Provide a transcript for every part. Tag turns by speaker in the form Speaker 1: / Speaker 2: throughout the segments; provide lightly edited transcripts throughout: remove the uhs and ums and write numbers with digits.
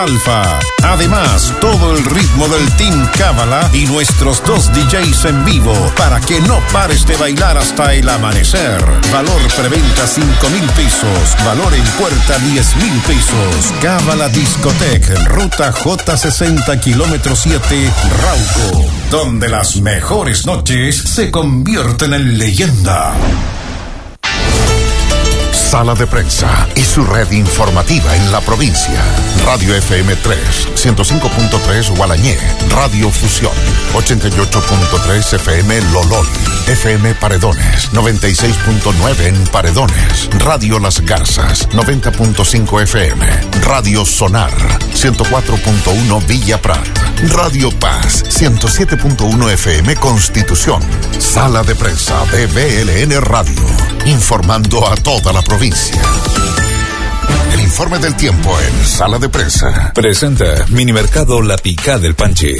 Speaker 1: Alfa. Además, todo el ritmo del Team Cábala y nuestros 2 DJs en vivo para que no pares de bailar hasta el amanecer. Valor preventa 5,000 pesos. Valor en puerta 10,000 pesos. Cábala Discotec, ruta J60, kilómetro 7, Rauco. Donde las mejores noches se convierten en leyenda.
Speaker 2: Sala de Prensa y su red informativa en la provincia. Radio FM 3, 105.3 Gualañé, Radio Fusión, 88.3 FM Lolol, FM Paredones, 96.9 en Paredones, Radio Las Garzas, 90.5 FM, Radio Sonar, 104.1 Villa Prat, Radio Paz, 107.1 FM Constitución. Sala de Prensa de BLN Radio, informando a toda la provincia. El informe del tiempo en Sala de Prensa.
Speaker 3: Presenta Minimercado La Picá del Panche.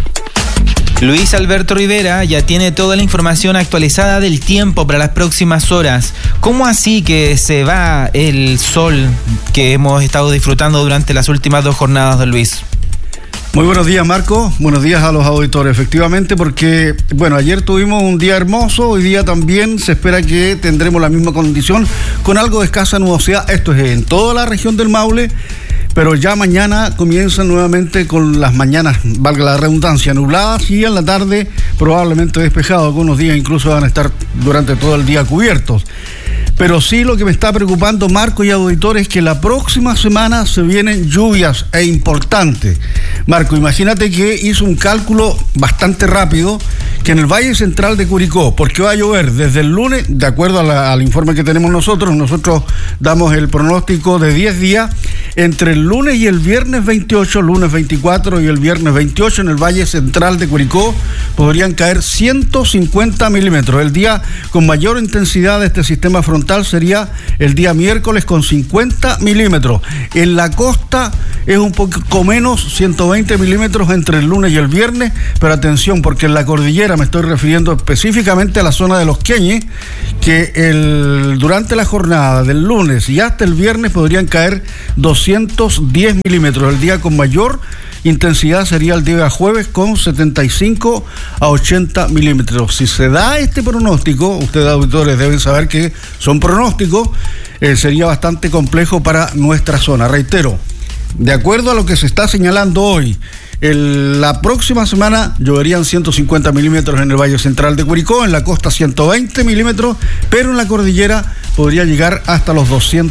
Speaker 4: Luis Alberto Rivera ya tiene toda la información actualizada del tiempo para las próximas horas. ¿Cómo así que se va el sol que hemos estado disfrutando durante las últimas 2 jornadas, don Luis?
Speaker 5: Muy buenos días, Marco. Buenos días a los auditores. Efectivamente, porque, ayer tuvimos un día hermoso, hoy día también se espera que tendremos la misma condición, con algo de escasa nubosidad. Esto es en toda la región del Maule, pero ya mañana comienzan nuevamente con las mañanas, valga la redundancia, nubladas, y en la tarde probablemente despejado. Algunos días incluso van a estar durante todo el día cubiertos. Pero sí, lo que me está preocupando, Marco y auditores, es que la próxima semana se vienen lluvias importantes. Marco, imagínate que hizo un cálculo bastante rápido, que en el Valle Central de Curicó, porque va a llover desde el lunes, de acuerdo al informe que tenemos nosotros damos el pronóstico de 10 días, entre el lunes y el viernes 28, lunes 24 y el viernes 28 en el Valle Central de Curicó podrían caer 150 milímetros. El día con mayor intensidad de este sistema frontal sería el día miércoles con 50 milímetros. En la costa es un poco menos, 120 milímetros entre el lunes y el viernes, pero atención, porque en la cordillera, me estoy refiriendo específicamente a la zona de Los Queñes, que durante la jornada del lunes y hasta el viernes podrían caer 210 milímetros. El día con mayor intensidad sería el día jueves con 75 a 80 milímetros. Si se da este pronóstico, ustedes auditores deben saber que son pronósticos, sería bastante complejo para nuestra zona. Reitero, de acuerdo a lo que se está señalando hoy, la próxima semana lloverían 150 milímetros en el Valle Central de Curicó, en la costa 120 milímetros, pero en la cordillera podría llegar hasta los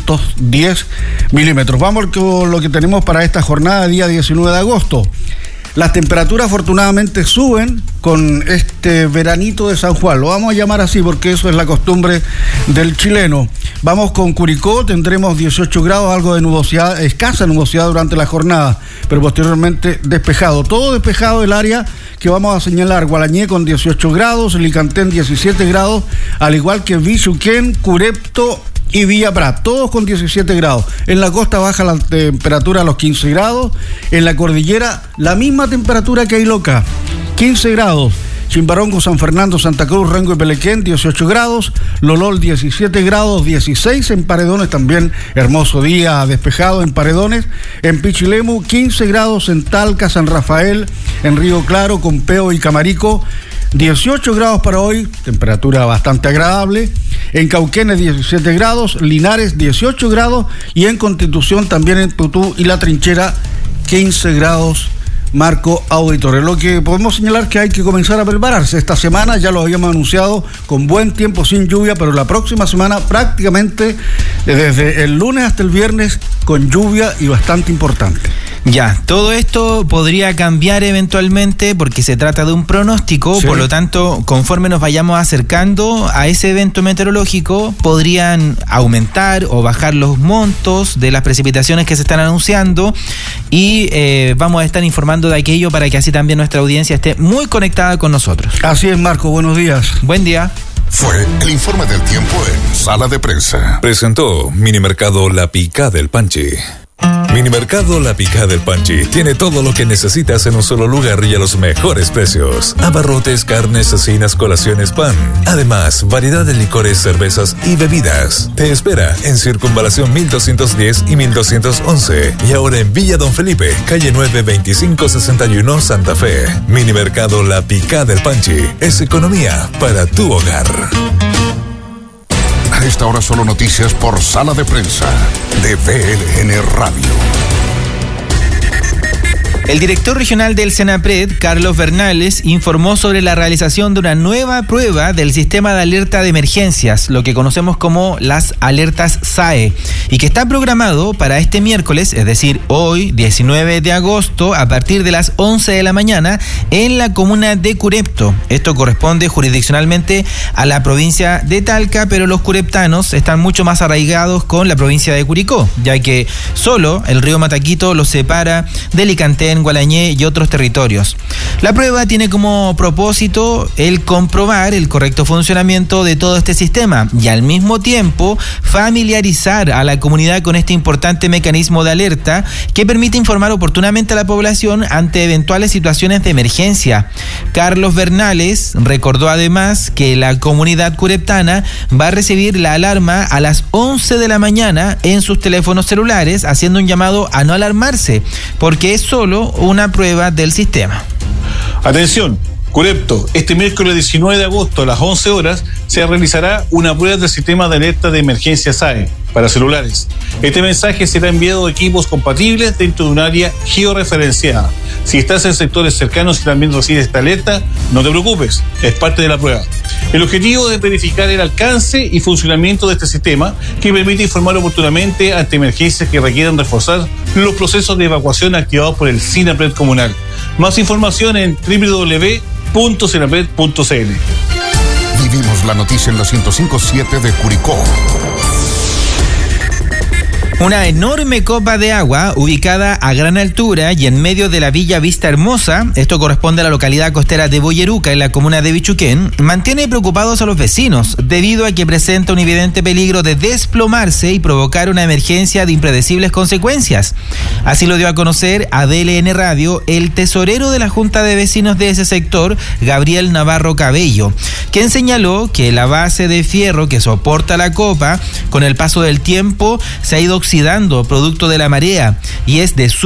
Speaker 5: 210 milímetros. Vamos con lo que tenemos para esta jornada, día 19 de agosto. Las temperaturas afortunadamente suben con este veranito de San Juan, lo vamos a llamar así porque eso es la costumbre del chileno. Vamos con Curicó, tendremos 18 grados, algo de nubosidad, escasa nubosidad durante la jornada, pero posteriormente despejado. Todo despejado el área que vamos a señalar: Gualañé con 18 grados, Licantén 17 grados, al igual que Vichuquén, Curepto y Villa Prat, todos con 17 grados. En la costa baja la temperatura a los 15 grados. En la cordillera la misma temperatura que Iloca, 15 grados. Chimbarongo, San Fernando, Santa Cruz, Rengo y Pelequén, 18 grados. Lolol, 17 grados, 16 en Paredones, también hermoso día despejado en Paredones. En Pichilemu, 15 grados. En Talca, San Rafael, en Río Claro, Compeo y Camarico, 18 grados para hoy, temperatura bastante agradable. En Cauquenes 17 grados, Linares 18 grados y en Constitución también en Putú y La Trinchera 15 grados. Marco, auditores, lo que podemos señalar que hay que comenzar a prepararse. Esta semana ya lo habíamos anunciado con buen tiempo, sin lluvia, pero la próxima semana prácticamente desde el lunes hasta el viernes con lluvia y bastante importante.
Speaker 4: Ya, todo esto podría cambiar eventualmente porque se trata de un pronóstico, sí. Por lo tanto, conforme nos vayamos acercando a ese evento meteorológico, podrían aumentar o bajar los montos de las precipitaciones que se están anunciando y vamos a estar informando de aquello para que así también nuestra audiencia esté muy conectada con nosotros.
Speaker 5: Así es, Marco, buenos días.
Speaker 4: Buen día.
Speaker 2: Fue el informe del tiempo en Sala de Prensa.
Speaker 3: Presentó Minimercado La Picá del Panche. Minimercado La Picada del Panchi tiene todo lo que necesitas en un solo lugar y a los mejores precios. Abarrotes, carnes, cecinas, colaciones, pan. Además, variedad de licores, cervezas y bebidas. Te espera en Circunvalación 1210 y 1211. Y ahora en Villa Don Felipe, calle 9, 2561, Santa Fe. Minimercado La Picada del Panchi es economía para tu hogar.
Speaker 2: A esta hora solo noticias por Sala de Prensa de BLN Radio.
Speaker 4: El director regional del Senapred, Carlos Bernales, informó sobre la realización de una nueva prueba del sistema de alerta de emergencias, lo que conocemos como las alertas SAE, y que está programado para este miércoles, es decir, hoy, 19 de agosto, a partir de las 11 de la mañana, en la comuna de Curepto. Esto corresponde jurisdiccionalmente a la provincia de Talca, pero los cureptanos están mucho más arraigados con la provincia de Curicó, ya que solo el río Mataquito los separa de Licantén, Gualañé y otros territorios. La prueba tiene como propósito el comprobar el correcto funcionamiento de todo este sistema y al mismo tiempo familiarizar a la comunidad con este importante mecanismo de alerta que permite informar oportunamente a la población ante eventuales situaciones de emergencia. Carlos Bernales recordó además que la comunidad cureptana va a recibir la alarma a las 11 de la mañana en sus teléfonos celulares, haciendo un llamado a no alarmarse, porque es solo una prueba del sistema.
Speaker 6: Atención, Curepto, este miércoles 19 de agosto a las 11 horas se realizará una prueba del sistema de alerta de emergencia SAE para celulares. Este mensaje será enviado a equipos compatibles dentro de un área georreferenciada. Si estás en sectores cercanos y también recibes esta alerta, no te preocupes, es parte de la prueba. El objetivo es verificar el alcance y funcionamiento de este sistema que permite informar oportunamente ante emergencias que requieran reforzar los procesos de evacuación activados por el Senapred comunal. Más información en www.senapred.cl.
Speaker 2: Vivimos la noticia en la 105.7 de Curicó.
Speaker 4: Una enorme copa de agua ubicada a gran altura y en medio de la Villa Vista Hermosa, esto corresponde a la localidad costera de Boyeruca en la comuna de Bichuquén, mantiene preocupados a los vecinos debido a que presenta un evidente peligro de desplomarse y provocar una emergencia de impredecibles consecuencias. Así lo dio a conocer a BLN Radio el tesorero de la Junta de Vecinos de ese sector, Gabriel Navarro Cabello, quien señaló que la base de fierro que soporta la copa con el paso del tiempo se ha ido oxidando producto de la marea y es de